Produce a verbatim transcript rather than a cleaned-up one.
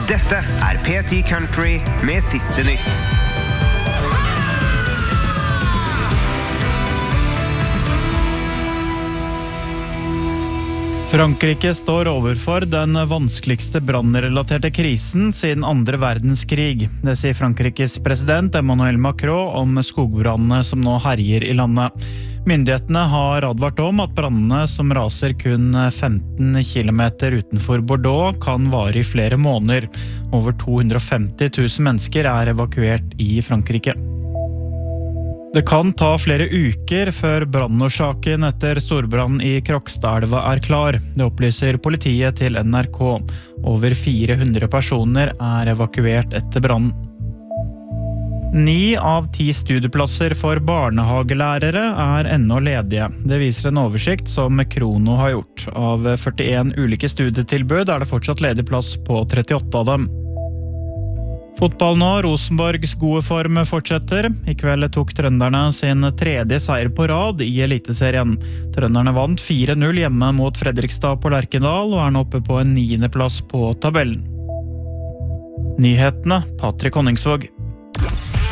Dette er P ti Country med siste nytt. Frankrike står overfor den vanskeligste brandrelaterte krisen siden andre verdenskrig. Det sier Frankrikes president Emmanuel Macron om skogbrandene som nå herjer i landet. Myndighetene har advart om at brandene som raser kun femten kilometer utenfor Bordeaux kan vare i flere måneder. Over to hundre og femti tusen mennesker er evakuert i Frankrike. Det kan ta flere uker før brannårsaken etter storbrannen i Krokstadelva er klar. Det opplyser politiet til N R K. Over fire hundre personer er evakuert etter brannen. Ni av ti studieplasser for barnehagelærere er ennå ledige. Det viser en oversikt som Krono har gjort. Av førtien ulike studietilbud er det fortsatt ledig plass på trettiåtte av dem. Fotball nå, Rosenborgs gode form fortsetter. I kveld tok trønderne sin tredje seier på rad i Eliteserien. Trønderne vant fire null hjemme mot Fredrikstad på Lerkendal og er nå oppe på en niende plass på tabellen. Nyhetene, Patrick Honningsvåg.